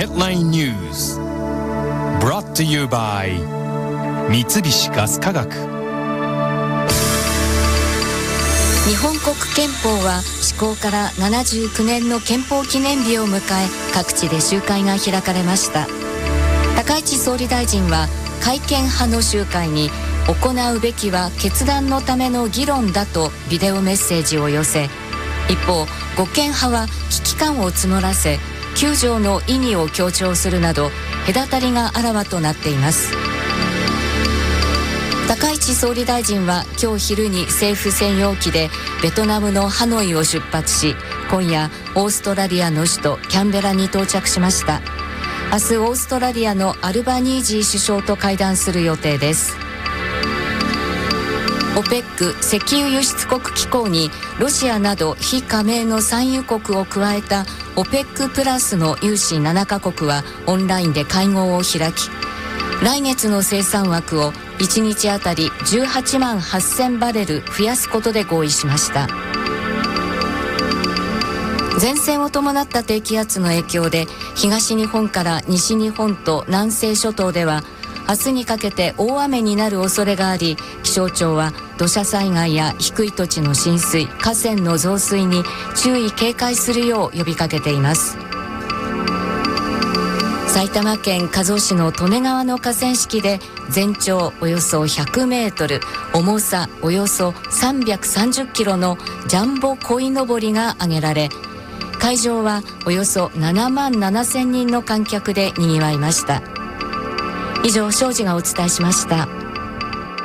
Headline News Brought to you by 三菱ガス化学。 日本国憲法は施行から79年の憲法記念日を迎え、各地で集会が開かれました。高市総理大臣は改憲派の集会に、行うべきは決断のための議論だとビデオメッセージを寄せ、一方護憲派は危機感を募らせ、9条の意義を強調するなど隔たりがあらわとなっています。高市総理大臣は今日昼に政府専用機でベトナムのハノイを出発し、今夜オーストラリアの首都キャンベラに到着しました。明日オーストラリアのアルバニージー首相と会談する予定です。OPEC 石油輸出国機構にロシアなど非加盟の産油国を加えた OPEC プラスの有志7カ国はオンラインで会合を開き、来月の生産枠を1日あたり18万8000バレル増やすことで合意しました。前線を伴った低気圧の影響で、東日本から西日本と南西諸島では明日にかけて大雨になる恐れがあり、気象庁は土砂災害や低い土地の浸水、河川の増水に注意警戒するよう呼びかけています。埼玉県加須市の利根川の河川敷で、全長およそ100メートル、重さおよそ330キロのジャンボ鯉のぼりが挙げられ、会場はおよそ7万7000人の観客で賑わいました。以上、庄司がお伝えしました。